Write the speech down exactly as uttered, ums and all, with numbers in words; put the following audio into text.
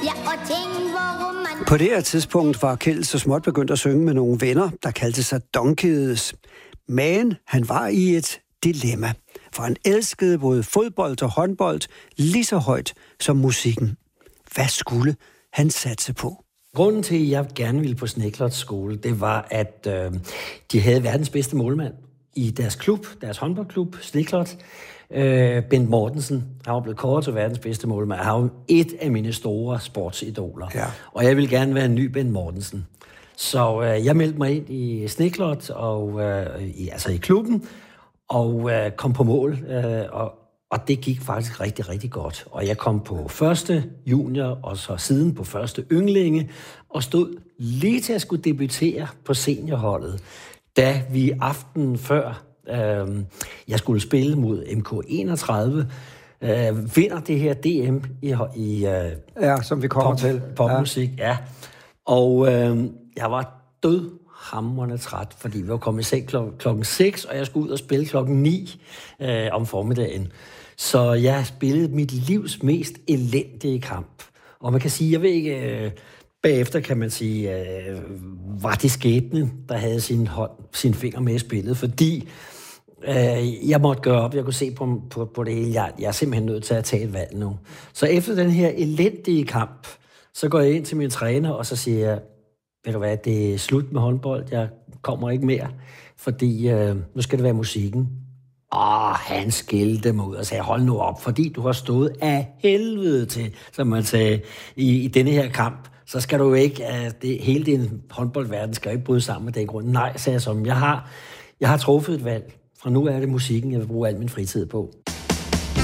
På det her tidspunkt var Kjeld så småt begyndt at synge med nogle venner, der kaldte sig Donkeys. Men han var i et dilemma, for han elskede både fodbold og håndbold lige så højt som musikken. Hvad skulle han satse på? Grunden til, at jeg gerne ville på Sneklots skole, det var, at øh, de havde verdens bedste målmand i deres klub, deres håndboldklub, Sneklot. Øh, Bent Mortensen, han var blevet kåret til verdens bedste målmand. Han var et af mine store sportsidoler. Ja. Og jeg ville gerne være en ny Bent Mortensen. Så øh, jeg meldte mig ind i Sneklot, og, øh, i, altså i klubben, og øh, kom på mål. Øh, og, og det gik faktisk rigtig, rigtig godt. Og jeg kom på første junior, og så siden på første ynglinge, og stod lige til at skulle debutere på seniorholdet, da vi aftenen før øh, jeg skulle spille mod M K enogtredive, øh, vinder det her D M i, i øh, ja, som vi kommer pop, til. Popmusik, ja. ja. Og øh, jeg var død hamrende træt, fordi vi var kommet i seng klok- klokken seks, og jeg skulle ud og spille klokken ni øh, om formiddagen. Så jeg spillede mit livs mest elendige kamp. Og man kan sige, jeg ved ikke, øh, bagefter kan man sige, øh, var det skæbnen, der havde sin, hånd, sin finger med i spillet, fordi øh, jeg måtte gøre op, jeg kunne se på, på, på det hele, jeg, jeg er simpelthen nødt til at tage et valg nu. Så efter den her elendige kamp, så går jeg ind til min træner, og så siger jeg, ved du hvad, det er slut med håndbold, jeg kommer ikke mere, fordi øh, nu skal det være musikken. Og han skældte mig ud og sagde, hold nu op, fordi du har stået af helvede til, som man sagde, i, i denne her kamp, så skal du ikke, uh, det, hele din håndboldverden skal ikke bryde sammen med den grund. Nej, sagde jeg som, jeg har, jeg har truffet et valg. Fra nu er det musikken, jeg vil bruge al min fritid på.